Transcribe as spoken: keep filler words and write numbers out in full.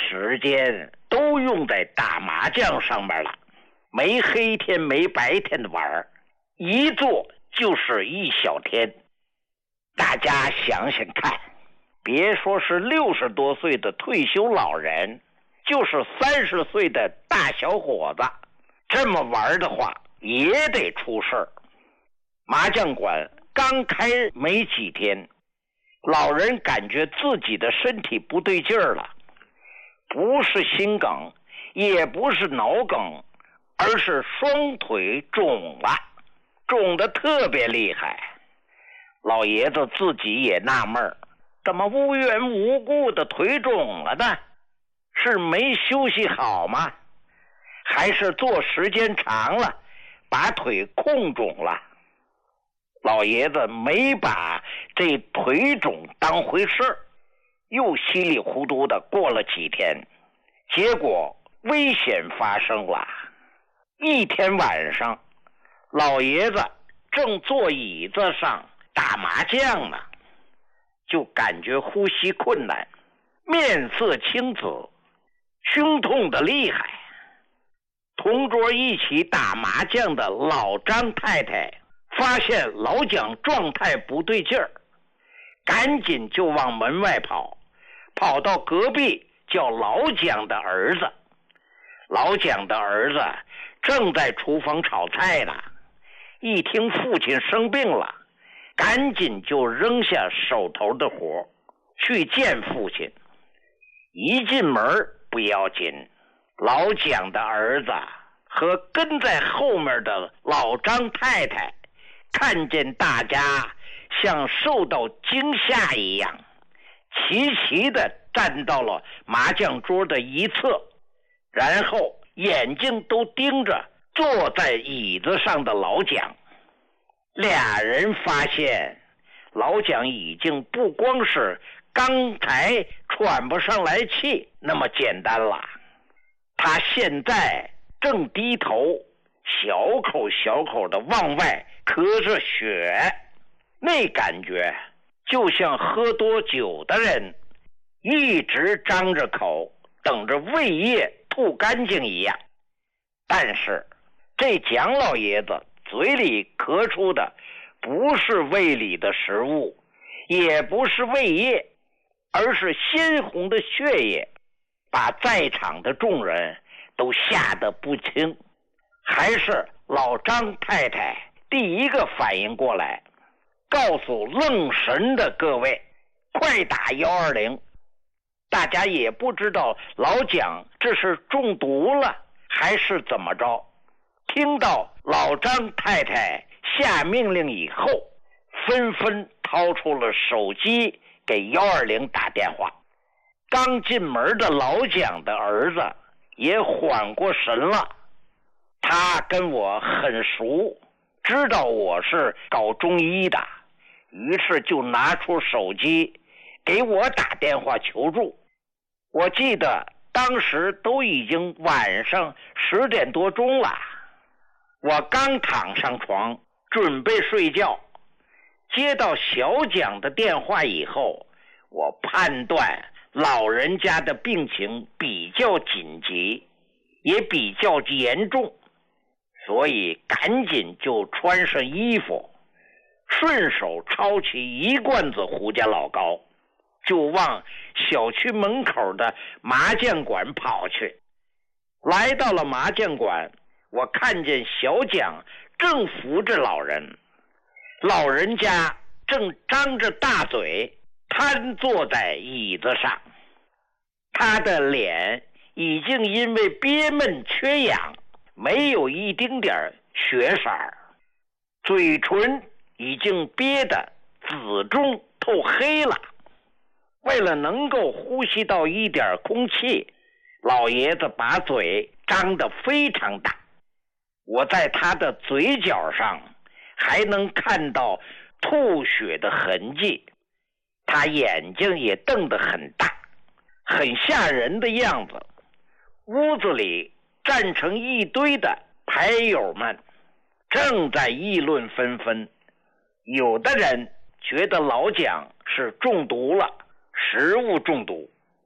时间都用在打麻将上面了，没黑天没白天的玩，一坐就是一小天。大家想想看，别说是六十多岁的退休老人，就是三十岁的大小伙子，这么玩的话也得出事儿。麻将馆刚开没几天，老人感觉自己的身体不对劲儿了，不是心梗，也不是脑梗，而是双腿肿了，肿得特别厉害。老爷子自己也纳闷，怎么无缘无故的腿肿了呢？是没休息好吗？还是坐时间长了把腿控肿了？老爷子没把这腿肿当回事，又稀里糊涂的过了几天，结果危险发生了。一天晚上，老爷子正坐椅子上打麻将呢，就感觉呼吸困难，面色青紫，胸痛的厉害。同桌一起打麻将的老张太太发现老蒋状态不对劲儿，赶紧就往门外跑，跑到隔壁叫老蒋的儿子。老蒋的儿子正在厨房炒菜呢，一听父亲生病了，赶紧就扔下手头的活去见父亲。一进门不要紧，老蒋的儿子和跟在后面的老张太太看见大家像受到惊吓一样，齐齐地站到了麻将桌的一侧，然后眼睛都盯着坐在椅子上的老蒋。俩人发现老蒋已经不光是刚才喘不上来气那么简单了，他现在正低头小口小口的往外咳着血，那感觉就像喝多酒的人一直张着口等着胃液吐干净一样。但是这蒋老爷子嘴里咳出的不是胃里的食物，也不是胃液，而是鲜红的血液，把在场的众人都吓得不轻。还是老张太太第一个反应过来，告诉愣神的各位，快打一二零。大家也不知道老蒋这是中毒了还是怎么着，听到老张太太下命令以后，纷纷掏出了手机给一二零打电话。刚进门的老蒋的儿子也缓过神了，他跟我很熟，知道我是搞中医的，于是就拿出手机给我打电话求助。我记得当时都已经晚上十点多钟了，我刚躺上床准备睡觉，接到小蒋的电话以后，我判断老人家的病情比较紧急，也比较严重，所以赶紧就穿上衣服，顺手抄起一罐子胡家老膏，就往小区门口的麻将馆跑去。来到了麻将馆，我看见小蒋正扶着老人，老人家正张着大嘴瘫坐在椅子上，他的脸已经因为憋闷缺氧没有一丁点血色，嘴唇已经憋得紫中透黑了。为了能够呼吸到一点空气，老爷子把嘴张得非常大，我在他的嘴角上还能看到吐血的痕迹，他眼睛也瞪得很大，很吓人的样子。屋子里站成一堆的牌友们正在议论纷纷，有的人觉得老蒋是中毒了，食物中毒，